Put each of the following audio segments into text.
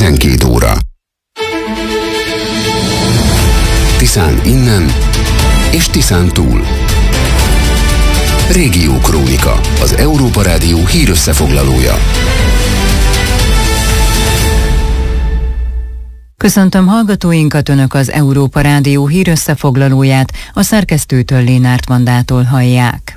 12 óra. Tiszán innen és Tiszán túl. Régiókrónika, az Európa Rádió hírösszefoglalója. Köszöntöm hallgatóinkat, Önök az Európa Rádió hírösszefoglalóját, a szerkesztőtől, Lénárt Vandától hallják.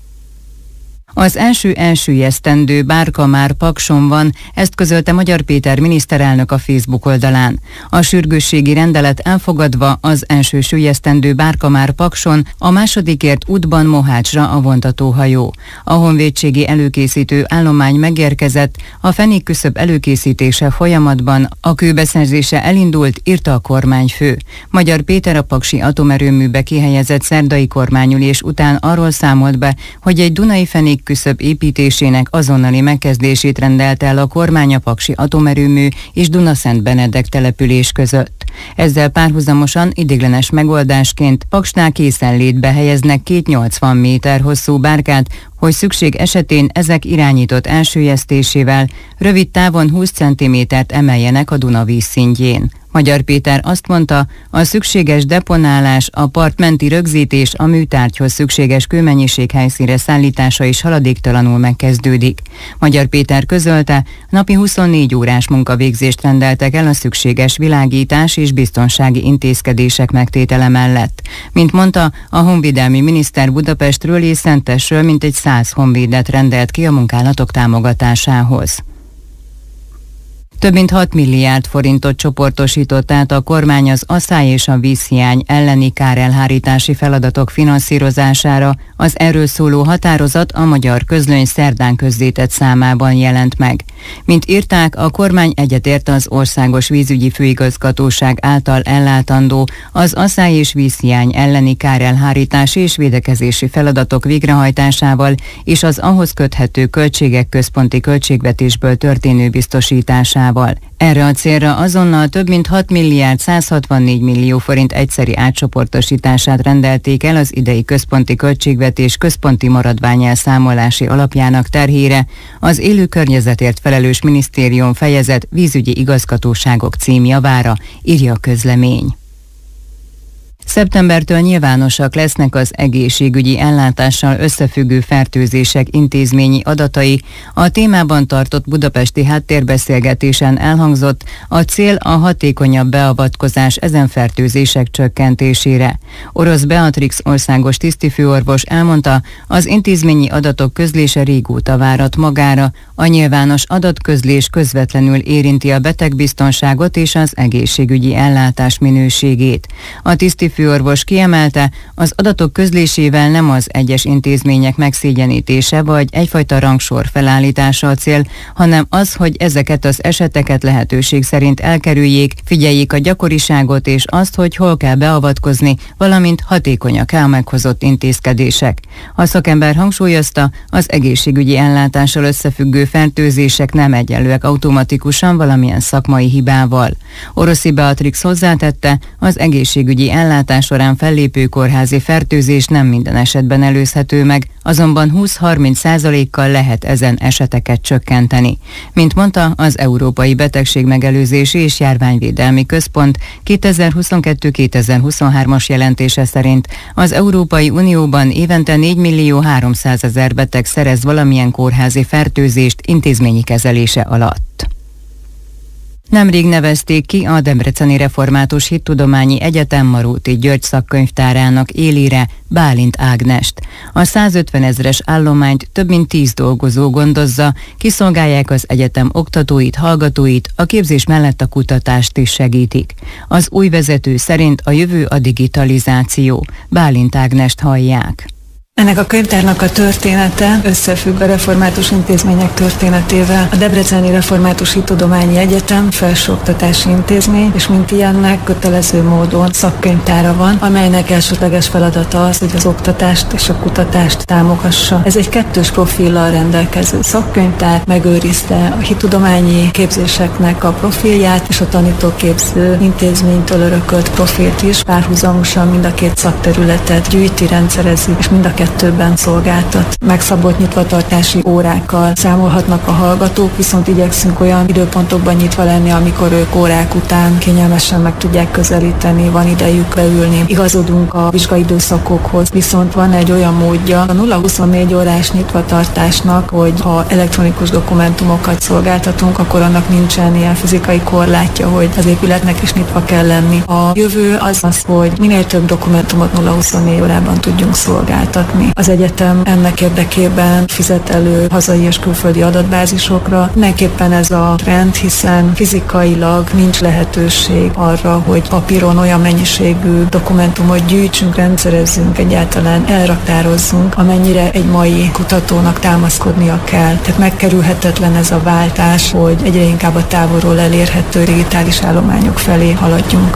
Az első elsüllyesztendő bárka már Pakson van, ezt közölte Magyar Péter miniszterelnök a Facebook oldalán. A sürgősségi rendelet elfogadva az első süllyesztendő bárka már Pakson, a másodikért útban Mohácsra a vontatóhajó. A honvédségi előkészítő állomány megérkezett, a fenékküszöb előkészítése folyamatban, a kőbeszerzése elindult, írta a kormányfő. Magyar Péter a paksi atomerőműbe kihelyezett szerdai kormányülés után arról számolt be, hogy egy dunai fenék küszöb építésének azonnali megkezdését rendelte el a kormány a paksi atomerőmű és Dunaszent Benedek település között. Ezzel párhuzamosan ideiglenes megoldásként Paksnál készenlétbe helyeznek 280 méter hosszú bárkát, hogy szükség esetén ezek irányított elsüllyesztésével rövid távon 20 cm-t emeljenek a Duna vízszintjén. Magyar Péter azt mondta, a szükséges deponálás, a partmenti rögzítés, a műtárgyhoz szükséges kőmennyiség helyszínre szállítása is haladéktalanul megkezdődik. Magyar Péter közölte, napi 24 órás munkavégzést rendeltek el a szükséges világítás és biztonsági intézkedések megtétele mellett. Mint mondta, a honvédelmi miniszter Budapestről és Szentesről mintegy 100 honvédet rendelt ki a munkálatok támogatásához. Több mint 6 milliárd forintot csoportosított át a kormány az asszály és a vízhiány elleni kárelhárítási feladatok finanszírozására. Az erről szóló határozat a Magyar Közlöny szerdán közzétett számában jelent meg. Mint írták, a kormány egyetért az Országos Vízügyi Főigazgatóság által ellátandó az asszály és vízhiány elleni kárelhárítási és védekezési feladatok végrehajtásával és az ahhoz köthető költségek központi költségvetésből történő biztosításával. Erre a célra azonnal több mint 6 milliárd 164 millió forint egyszeri átcsoportosítását rendelték el az idei központi költségvetés központi maradványelszámolási alapjának terhére, az élő környezetért felelős minisztérium fejezet vízügyi igazgatóságok címjavára, írja a közlemény. Szeptembertől nyilvánosak lesznek az egészségügyi ellátással összefüggő fertőzések intézményi adatai. A témában tartott budapesti háttérbeszélgetésen elhangzott, a cél a hatékonyabb beavatkozás ezen fertőzések csökkentésére. Orosz Beatrix országos tisztifőorvos elmondta, az intézményi adatok közlése régóta várat magára, a nyilvános adatközlés közvetlenül érinti a betegbiztonságot és az egészségügyi ellátás minőségét. A tisztifőorvos kiemelte, az adatok közlésével nem az egyes intézmények megszégyenítése vagy egyfajta rangsor felállítása a cél, hanem az, hogy ezeket az eseteket lehetőség szerint elkerüljék, figyeljék a gyakoriságot és azt, hogy hol kell beavatkozni, valamint hatékonyak-e a meghozott intézkedések. A szakember hangsúlyozta, az egészségügyi ellátással összefüggő fertőzések nem egyenlőek automatikusan valamilyen szakmai hibával. Oroszi Beatrix hozzátette, az egészségügyi ellátás során fellépő kórházi fertőzés nem minden esetben előzhető meg, azonban 20-30%-kal lehet ezen eseteket csökkenteni. Mint mondta, az Európai Betegségmegelőzési és Járványvédelmi Központ 2022-2023-as jelentése szerint az Európai Unióban évente 4.300.000 beteg szerez valamilyen kórházi fertőzést intézményi kezelése alatt. Nemrég nevezték ki a Debreceni Református Hittudományi Egyetem Maróti György szakkönyvtárának élére Bálint Ágnest. A 150 000-es állományt több mint 10 dolgozó gondozza, kiszolgálják az egyetem oktatóit, hallgatóit, a képzés mellett a kutatást is segítik. Az új vezető szerint a jövő a digitalizáció. Bálint Ágnest hallják. Ennek a könyvtárnak a története összefügg a református intézmények történetével. A Debreceni Református Hittudományi Egyetem felsőoktatási intézmény, és mint ilyennek kötelező módon szakkönyvtára van, amelynek elsődleges feladata az, hogy az oktatást és a kutatást támogassa. Ez egy kettős profillal rendelkező szakkönyvtár, megőrizte a hittudományi képzéseknek a profilját, és a tanítóképző intézménytől örökölt profilt is. Párhuzamosan mind a két szakterületet gyűjti, rendszerezi, és mind a kettő 2-ben szolgáltat. Megszabott nyitvatartási órákkal számolhatnak a hallgatók, viszont igyekszünk olyan időpontokban nyitva lenni, amikor ők órák után kényelmesen meg tudják közelíteni, van idejük beülni. Igazodunk a vizsgaidőszakokhoz, viszont van egy olyan módja a 0-24 órás nyitvatartásnak, hogy ha elektronikus dokumentumokat szolgáltatunk, akkor annak nincsen ilyen fizikai korlátja, hogy az épületnek is nyitva kell lenni. A jövő az, hogy minél több dokumentumot 0-24 órában tudjunk szolgáltatni. Az egyetem ennek érdekében fizet elő hazai és külföldi adatbázisokra. Mindenképpen ez a trend, hiszen fizikailag nincs lehetőség arra, hogy papíron olyan mennyiségű dokumentumot gyűjtsünk, rendszerezzünk, egyáltalán elraktározzunk, amennyire egy mai kutatónak támaszkodnia kell. Tehát megkerülhetetlen ez a váltás, hogy egyre inkább a távolról elérhető digitális állományok felé haladjunk.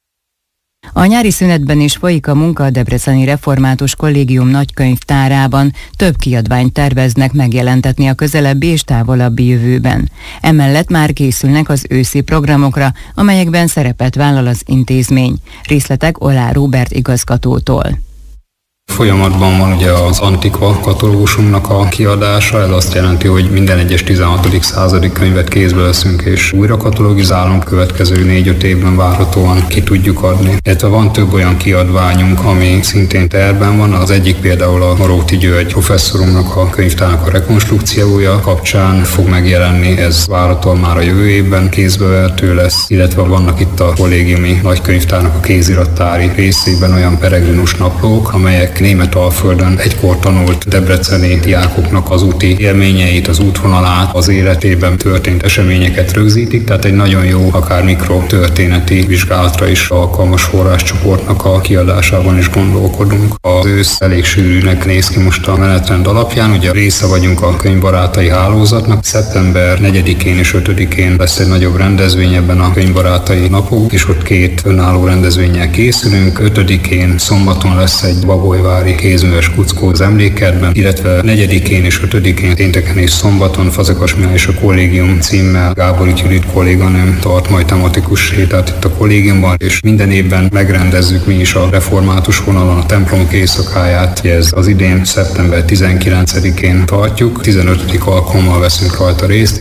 A nyári szünetben is folyik a munka a Debreceni Református Kollégium nagykönyvtárában. Több kiadványt terveznek megjelentetni a közelebbi és távolabbi jövőben. Emellett már készülnek az őszi programokra, amelyekben szerepet vállal az intézmény. Részletek Olá Róbert igazgatótól. Folyamatban van ugye az Antikva katalógusunknak a kiadása, ez azt jelenti, hogy minden egyes 16. századi könyvet kézbe veszünk és újra katalogizálunk, következő 4-5 évben várhatóan ki tudjuk adni. Illetve van több olyan kiadványunk, ami szintén tervben van, az egyik például a Maróti György professzorunknak a könyvtárnak a rekonstrukciója kapcsán fog megjelenni, ez várhatóan már a jövő évben kézbevehető lesz, illetve vannak itt a kollégiumi nagykönyvtárnak a kézirattári részében olyan peregrinus naplók, amelyek Németalföldön egykor tanult debreceni diákoknak az úti élményeit, az útvonalát, az életében történt eseményeket rögzítik, tehát egy nagyon jó, akár mikrotörténeti vizsgálatra is alkalmas forráscsoportnak a kiadásában is gondolkodunk. Az ősz elég sűrűnek néz ki most a menetrend alapján, ugye része vagyunk a könyvbarátai hálózatnak, szeptember 4-én és 5-én lesz egy nagyobb rendezvény ebben a könyvbarátai napok, és ott 2 önálló rendezvénnyel készülünk, 5-én szombaton lesz egy Bagolyvári kézműves kuckó az emlékkertben, illetve 4-én és 5-én pénteken és szombaton Fazekas Mihály és a kollégium címmel Gábori Judit kolléganőm tart majd tematikus hétát itt a kollégiumban, és minden évben megrendezzük mi is a református vonalon a templomok éjszakáját, ez az idén szeptember 19-én tartjuk, 15. alkalommal veszünk rajta részt.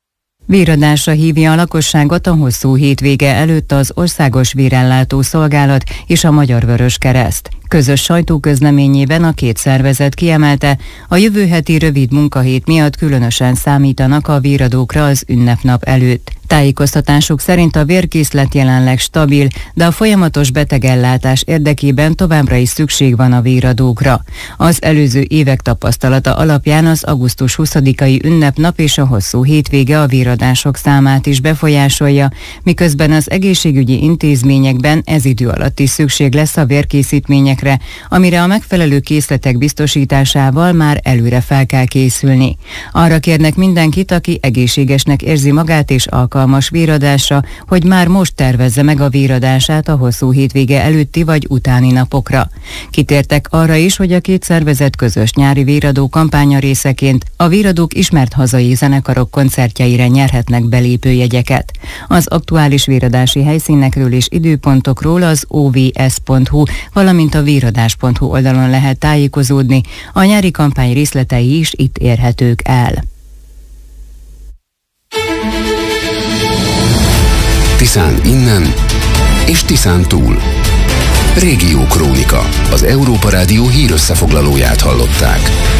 Véradásra hívja a lakosságot a hosszú hétvége előtt az Országos Vérellátó Szolgálat és a Magyar Vöröskereszt. Közös sajtóközleményében a 2 szervezet kiemelte, a jövő heti rövid munkahét miatt különösen számítanak a véradókra az ünnepnap előtt. Tájékoztatásuk szerint a vérkészlet jelenleg stabil, de a folyamatos betegellátás érdekében továbbra is szükség van a véradókra. Az előző évek tapasztalata alapján az augusztus 20-ai ünnepnap és a hosszú hétvége a véradások számát is befolyásolja, miközben az egészségügyi intézményekben ez idő alatt is szükség lesz a vérkészítményekre, amire a megfelelő készletek biztosításával már előre fel kell készülni. Arra kérnek mindenkit, aki egészségesnek érzi magát és alkalmas véradásra, hogy már most tervezze meg a véradását a hosszú hétvége előtti vagy utáni napokra. Kitértek arra is, hogy a 2 szervezet közös nyári véradó kampánya részeként a véradók ismert hazai zenekarok koncertjeire nyerhetnek belépőjegyeket. Az aktuális véradási helyszínekről és időpontokról az ovs.hu, valamint a véradás.hu oldalon lehet tájékozódni, a nyári kampány részletei is itt érhetők el. Tiszán innen és Tiszán túl. Régió Krónika. Az Európa Rádió hírösszefoglalóját hallották.